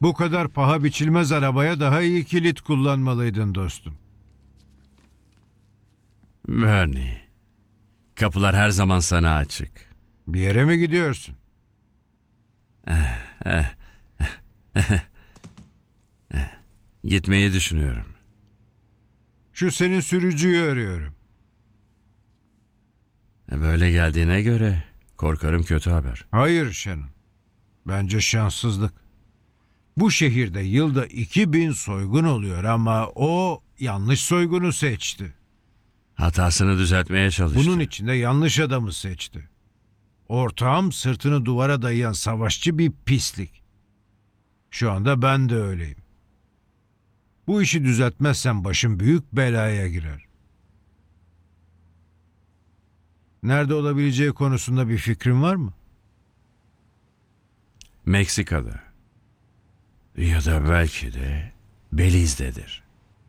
Bu kadar paha biçilmez arabaya daha iyi kilit kullanmalıydın dostum. Bernie, kapılar her zaman sana açık. Bir yere mi gidiyorsun? Gitmeyi düşünüyorum. Şu senin sürücüyü arıyorum. Böyle geldiğine göre korkarım kötü haber. Hayır Shannon. Bence şanssızlık. Bu şehirde yılda 2000 soygun oluyor ama o yanlış soygunu seçti. Hatasını düzeltmeye çalıştı. Bunun için de yanlış adamı seçti. Ortağım sırtını duvara dayayan savaşçı bir pislik. Şu anda ben de öyleyim. Bu işi düzeltmezsen başım büyük belaya girer. Nerede olabileceği konusunda bir fikrin var mı? Meksika'da. Ya da belki de Belize'dedir.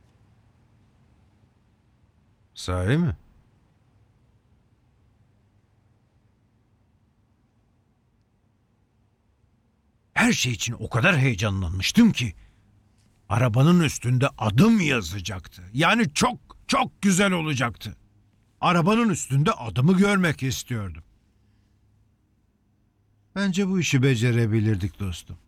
Sahi mi? Her şey için o kadar heyecanlanmıştım ki arabanın üstünde adım yazacaktı. Yani çok çok güzel olacaktı. Arabanın üstünde adımı görmek istiyordum. Bence bu işi becerebilirdik dostum.